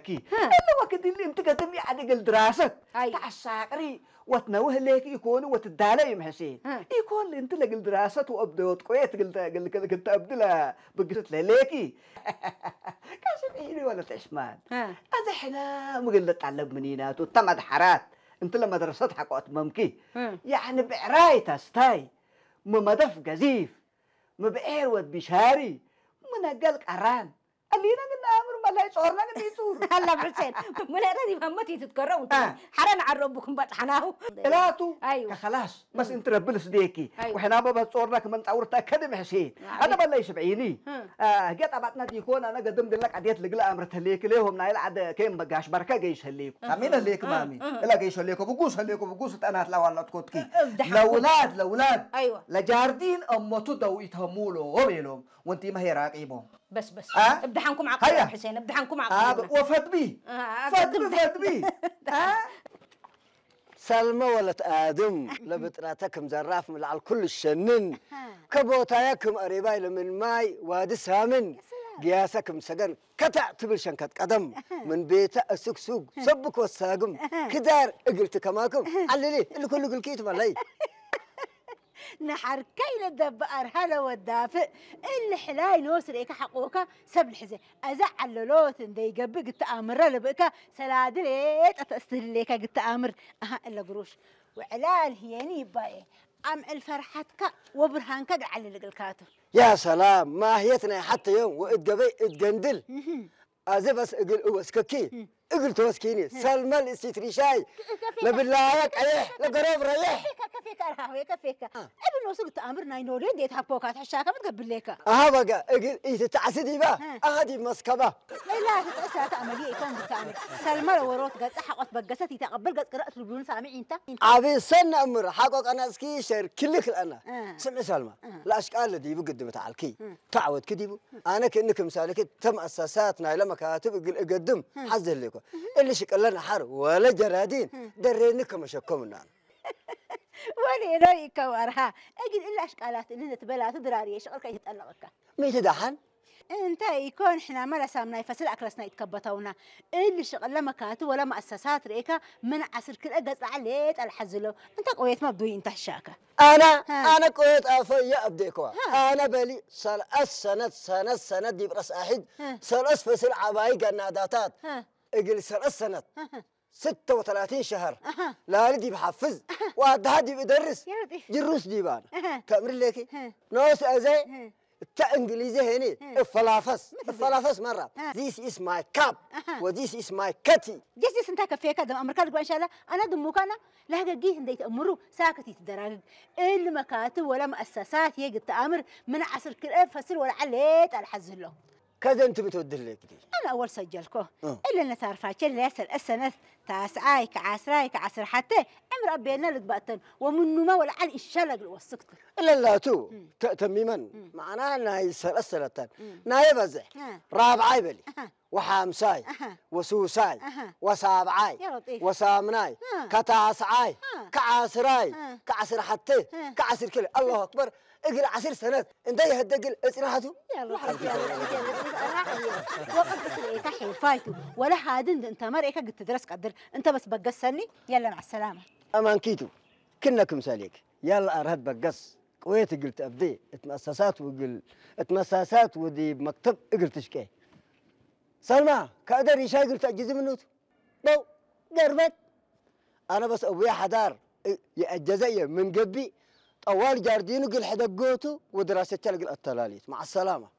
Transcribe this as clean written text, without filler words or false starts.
ليكي اللي وقت اللي انت قدم يعني قل دراسة تاع الساقري وتنوه ليك يكون وتدالي ام حسين يكون انت لقل دراسة وابدوت قويت قلت ابدلها بقصت ليكي كاسب ولا تعشمان هذا احنا مقلة تعلم منينات وتمد حرات انت لما درست حقوت ممكي يعني بعراية ستاي ممدف قزيف مبعير ود بشاري من قال قران اللي انا امر ما لا يصورنا بيصور هلا بحسين من هذه مهمتي تتكرروا حرام على ربكم بطحناه لاتو ايوه خلاص بس انت ربلس ديكي وحنا ما بتصورنا كمان تصورتها كدم حسين انا بلا يشبعيني جت ابعتنا ديكون انا قدمت لك عديت لقلا امرت ليك ليهم نايل عد كيم بقاش بركه جيش هليك امين ليك مامي لا جيش هليك بقوس انا لا والله تكوتكي الاولاد ايوه لجاردين امتو دو يتهمولو وبيلهم وانت ما هي راقيبهم بس ابدحنكم عقل يا حسين ابدحنكم عقل وفد بي سلمى ولد آدم لبتراتكم زراف من على كل الشنن كبوتايكم قريباي من ماي وادي سامن قياسكم سجن كتع تبل شنكت قدم من بيت السوق سبك والساقم كدار قلت كماكم علي اللي كله قل كيت مالي نحر كيل الدبار هلا والدافئ اللي حلاي نوسر إيكا حقوقا سب الحزين أزعل لوت ذي قبل قلت أمر لبكا سلادليت أتأستهليكا قلت أمر إلا قروش وعلال هيني باي أم الفرحتك وبرهانك على اللي الكاتب يا سلام ما هيتنا حتى يوم واتقبي اتقندل أزبس اقل اوسككي اقل توسكيني سلمى الاستيتري شاي لبلايك عليه لقراب ريح كفيك ابن وصلت امر ناينورين ديت حبوكات حشاكه بتقبل ليك بقى اقل ايه تعسدي با اهدي مسكبه لا تتأسى تعملي كان بتعمل سلمى وروت قد حقت بقستي تقبل قد قرأت البيون سامعين انت عبي سن امر حقك انا اسكي شر كلك انا سمع سلمى الاشكال اللي بقدم تعالكي تعود كديبو انا كانك مسالك تم اساساتنا لما كاتب اقدم حز لكم اللي شكلنا حر ولا جرادين درينك مشكمنا ولي رايك وارها اجل الا اشكالات ان تبلا تدراري شغلك يتطلقك ميت دحن انت يكون احنا ما سامنا يفصل اكلسنا يتكبتونا اللي شغل لما كاتب ولا مؤسسات ريكا من عصر كل اقص عليت الحزلو انت قويت ما بدوي انت حشاكه انا قويت افيا ابديكوا انا بالي سنه دي براس احد سلس فصل عباي قناداتات اجل سنه 36 شهر لا دي بحفز وهذا دي بدرس جروس ديبان تأمر لك ناس أزاي تا إنجليزي هني الفلافس مرة this is my cup و this is my kitty جيس انت كفيك دم أمريكا إن شاء الله أنا دموك أنا لا جيه هندي تأمروا ساكتي تدرج اللي مكاتب ولا مؤسسات يجي تأمر من عصر كل فصل ولا عليت الحز له كذا أنت بتودل لك دي أنا أول سجلكو إلا إن تعرفات اللي يسأل السنة تاسعاي كعسراي كعسر حتى عمر أبينا لتبطن ومنه ما ولا على الشلق وسكت إلا تو تميما معناها ناي السنة ناي بزح رابعاي بلي وحامساي وسوساي وسابعاي وسامناي كتاسعاي كعسراي كعسر حتى كعسر كله الله أكبر اقرا 10 سنوات انت يهدق اصراحته يلا وقت بس تحي فايتو ولا هادن انت مريك قد تدرس قدر انت بس بقسني يلا مع السلامه امان كيتو كنكم ساليك يلا ارهد بقص قويت قلت ابدي اتمساسات ودي مكتب قلت تشكي سلمى كادر يشاي قلت اجز منوت بو قربت انا بس ابويا حدار يا من قبي طوال جاردينو قل حدا قوتو ودراسة تلقى التلاليت مع السلامة